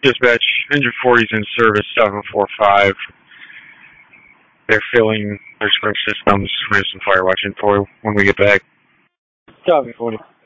Dispatch, engine 40's in service, 745. They're filling their sprinkler systems. We have some fire watch info when we get back. Copy, 40.